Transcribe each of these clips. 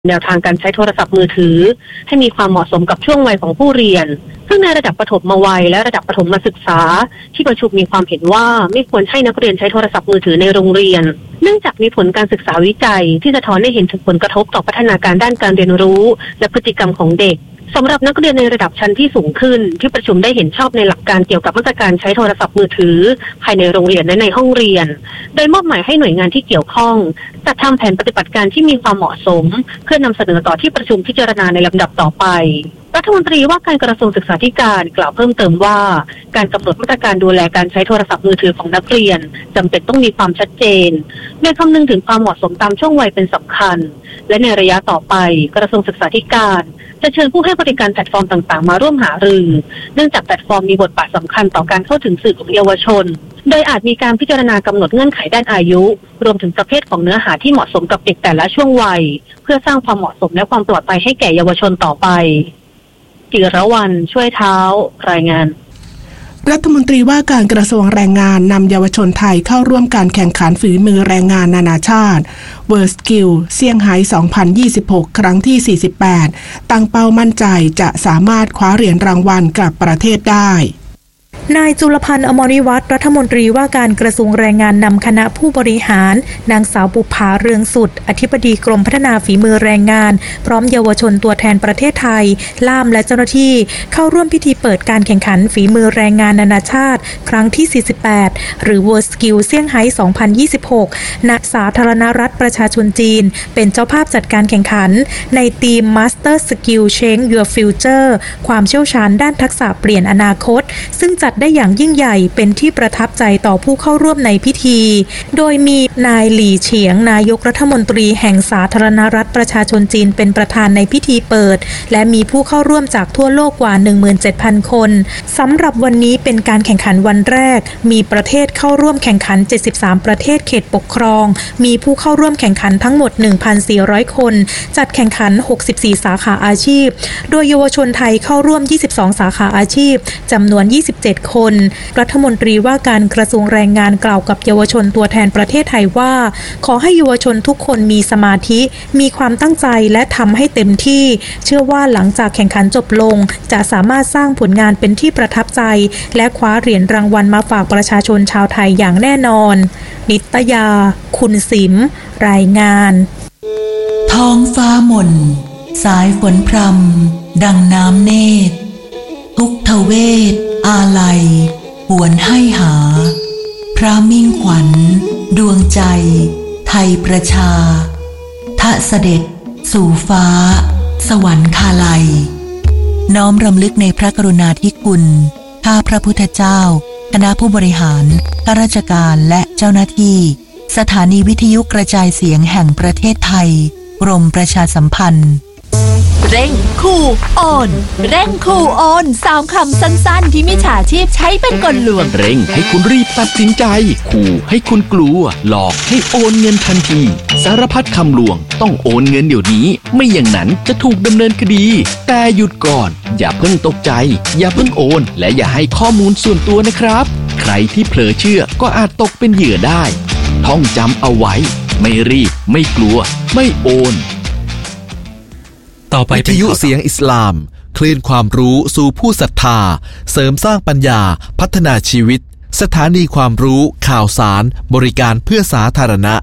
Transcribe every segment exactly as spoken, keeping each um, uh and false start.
แนวทางการใช้โทรศัพท์มือถือให้มีความเหมาะสมกับช่วงวัยของผู้เรียนซึ่งในระดับประถมวัยและระดับประถมศึกษาที่ประชุมมีความเห็นว่าไม่ควรให้นักเรียนใช้โทรศัพท์มือถือในโรงเรียนเนื่องจากมีผลการศึกษาวิจัยที่สะท้อนให้เห็นถึงผลกระทบต่อพัฒนาการด้านการเรียนรู้และพฤติกรรมของเด็กสำหรับนักเรียนในระดับชั้นที่สูงขึ้นที่ประชุมได้เห็นชอบในหลักการเกี่ยวกับมาตรการใช้โทรศัพท์มือถือภายในโรงเรียนและในห้องเรียนโดยมอบหมายให้หน่วยงานที่เกี่ยวข้องจัดทำแผนปฏิบัติการที่มีความเหมาะสมเพื่อนำเสนอต่อที่ประชุมพิจารณาในลำดับต่อไปรัฐมนตรีว่าการกระทรวงศึกษาธิการกล่าวเพิ่มเติมว่าการกำหนดมาตรการดูแลการใช้โทรศัพท์มือถือของนักเรียนจำเป็นต้องมีความชัดเจนโดยคำนึงถึงความเหมาะสมตามช่วงวัยเป็นสำคัญและในระยะต่อไปกระทรวงศึกษาธิการจะเชิญผู้ให้บริการแพลตฟอร์มต่างๆมาร่วมหารือเนื่องจากแพลตฟอร์มมีบทบาทสำคัญต่อการเข้าถึงสื่อของเยาวชนโดยอาจมีการพิจารณากำหนดเงื่อนไขด้านอายุรวมถึงประเภทของเนื้อหาที่เหมาะสมกับเด็กแต่ละช่วงวัยเพื่อสร้างความเหมาะสมและความปลอดภัยให้แก่เยาวชนต่อไปจิรวรรณช่วยเท้ารายงานรัฐมนตรีว่าการกระทรวงแรงงานนำเยาวชนไทยเข้าร่วมการแข่งขันฝีมือแรงงานนานาชาติ World Skill เซี่ยงไฮ้ สองพันยี่สิบหก ครั้งที่ สี่สิบแปด ตั้งเป้ามั่นใจจะสามารถคว้าเหรียญรางวัลกลับประเทศได้นายจุลพันธ์อมรวิวัฒน์รัฐมนตรีว่าการกระทรวงแรงงานนำคณะผู้บริหารนางสาวบุภาเรืองสุดอธิบดีกรมพัฒนาฝีมือแรงงานพร้อมเยาวชนตัวแทนประเทศไทยล่ามและเจ้าหน้าที่เข้าร่วมพิธีเปิดการแข่งขันฝีมือแรงงานนานาชาติครั้งที่ สี่สิบแปด หรือ World Skill เซี่ยงไฮ้ สองพันยี่สิบหก ณ สาธารณรัฐประชาชนจีนเป็นเจ้าภาพจัดการแข่งขันในธีม Master Skill Change Your Future ความเชี่ยวชาญด้านทักษะเปลี่ยนอนาคตซึ่งจัดได้อย่างยิ่งใหญ่เป็นที่ประทับใจต่อผู้เข้าร่วมในพิธีโดยมีนายหลี่เฉียงนายกรัฐมนตรีแห่งสาธารณรัฐประชาชนจีนเป็นประธานในพิธีเปิดและมีผู้เข้าร่วมจากทั่วโลกกว่า หนึ่งหมื่นเจ็ดพัน คนสำหรับวันนี้เป็นการแข่งขันวันแรกมีประเทศเข้าร่วมแข่งขันเจ็ดสิบสามประเทศเขตปกครองมีผู้เข้าร่วมแข่งขันทั้งหมด หนึ่งพันสี่ร้อย คนจัดแข่งขันหกสิบสี่สาขาอาชีพโดยเยาวชนไทยเข้าร่วมยี่สิบสองสาขาอาชีพจำนวนยี่สิบเจ็ดคนรัฐมนตรีว่าการกระทรวงแรงงานกล่าวกับเยาวชนตัวแทนประเทศไทยว่าขอให้เยาวชนทุกคนมีสมาธิมีความตั้งใจและทำให้เต็มที่เชื่อว่าหลังจากแข่งขันจบลงจะสามารถสร้างผลงานเป็นที่ประทับใจและคว้าเหรียญรางวัลมาฝากประชาชนชาวไทยอย่างแน่นอนนิตยาคุณสิมรายงานท้องฟ้าหม่นสายฝนพรำดังน้ำเนตรทุกทเวทอาลัยหวนให้หาพระมิ่งขวัญดวงใจไทยประชาทะเสด็จสู่ฟ้าสวรรคาลัยน้อมรำลึกในพระกรุณาธิคุณข้าพระพุทธเจ้าคณะผู้บริหารข้าราชการและเจ้าหน้าที่สถานีวิทยุกระจายเสียงแห่งประเทศไทยกรมประชาสัมพันธ์เร่งคูโอนเร่งคูโอนสามคำสั้นๆที่มิจฉาชีพใช้เป็นกลลวงเร่งให้คุณรีบตัดสินใจขู่ให้คุณกลัวหลอกให้โอนเงินทันทีสารพัดคำลวงต้องโอนเงินเดี๋ยวนี้ไม่อย่างนั้นจะถูกดำเนินคดีแต่หยุดก่อนอย่าเพิ่งตกใจอย่าเพิ่งโอนและอย่าให้ข้อมูลส่วนตัวนะครับใครที่เผลอเชื่อก็อาจตกเป็นเหยื่อได้ท่องจำเอาไว้ไม่รีบไม่กลัวไม่โอนต่อไปวิทยุเสียงอิสลามคลื่นความรู้สู่ผู้ศรัทธาเสริมสร้างปัญญาพัฒนาชีวิตสถานีความรู้ข่าวสารบริการเพื่อสาธารณะ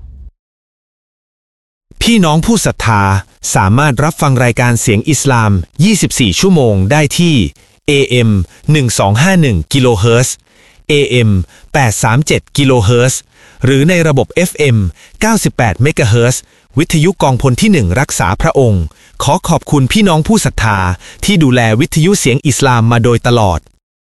พี่น้องผู้ศรัทธาสามารถรับฟังรายการเสียงอิสลามยี่สิบสี่ชั่วโมงได้ที่ เอ เอ็ม หนึ่งพันสองร้อยห้าสิบเอ็ด กิโลเฮิรตซ์ เอ เอ็ม แปดร้อยสามสิบเจ็ด กิโลเฮิรตซ์หรือในระบบ เอฟ เอ็ม เก้าสิบแปด เมกะเฮิรตซ์วิทยุกองพลที่หนึ่งรักษาพระองค์ขอขอบคุณพี่น้องผู้ศรัทธาที่ดูแลวิทยุเสียงอิสลามมาโดยตลอด